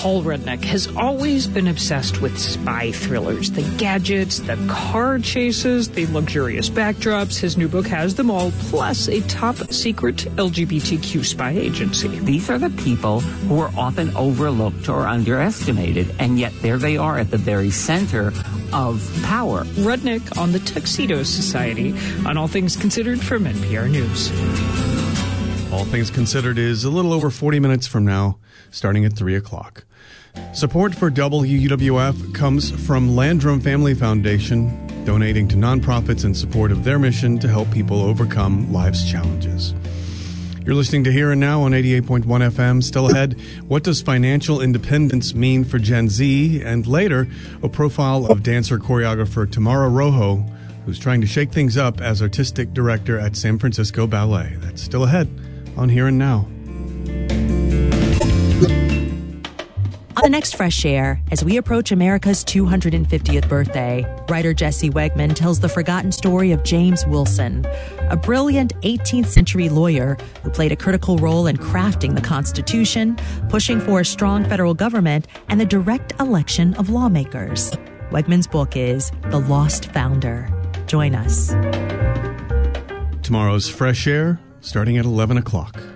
Paul Rudnick has always been obsessed with spy thrillers, the gadgets, the car chases, the luxurious backdrops. His new book has them all, plus a top-secret LGBTQ spy agency. These are the people who are often overlooked or underestimated, and yet there they are at the very center of power. Rudnick on the Tuxedo Society on All Things Considered from NPR News. All Things Considered is a little over 40 minutes from now, starting at 3 o'clock. Support for WUWF comes from Landrum Family Foundation, donating to nonprofits in support of their mission to help people overcome life's challenges. You're listening to Here and Now on 88.1 FM. Still ahead, what does financial independence mean for Gen Z? And later, a profile of dancer-choreographer Tamara Rojo, who's trying to shake things up as artistic director at San Francisco Ballet. That's still ahead on Here and Now. On the next Fresh Air, as we approach America's 250th birthday, writer Jesse Wegman tells the forgotten story of James Wilson, a brilliant 18th century lawyer who played a critical role in crafting the Constitution, pushing for a strong federal government, and the direct election of lawmakers. Wegman's book is The Lost Founder. Join us. Tomorrow's Fresh Air, starting at 11 o'clock.